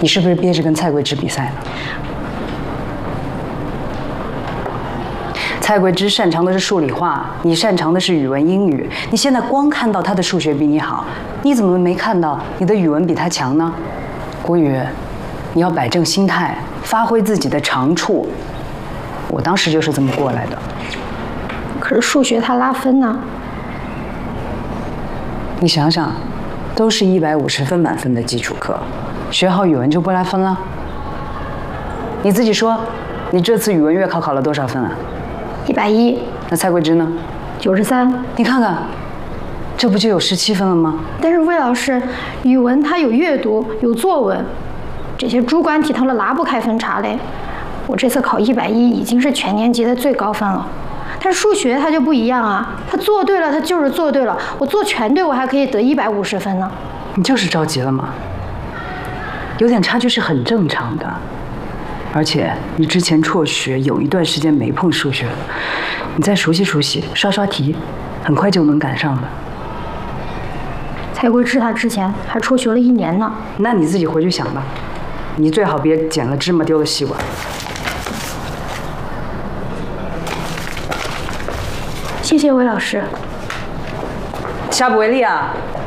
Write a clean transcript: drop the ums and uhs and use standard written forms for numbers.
你是不是憋着跟蔡桂芝比赛呢？蔡桂芝擅长的是数理化，你擅长的是语文英语。你现在光看到她的数学比你好，你怎么没看到你的语文比她强呢？郭宇，你要摆正心态，发挥自己的长处。我当时就是这么过来的。 可是数学它拉分呢。 你想想，都是150分满分的基础课，学好语文就不拉分了？你自己说，你这次语文月考考了多少分啊 ？110。 那蔡桂芝呢 ？93。 你看看，这不就有17分了吗？ 但是魏老师，语文它有阅读，有作文，这些主观题它都拉不开分差嘞。我这次考110已经是全年级的最高分了。但是数学它就不一样啊，它做对了，它就是做对了。我做全对，我还可以得150分呢。 你就是着急了嘛？有点差距是很正常的。而且你之前辍学有一段时间没碰数学了，你再熟悉熟悉，刷刷题，很快就能赶上的。 蔡桂芝她之前还辍学了1年呢。 那你自己回去想吧，你最好别捡了芝麻丢了西瓜。 谢谢魏老师。 下不为例啊。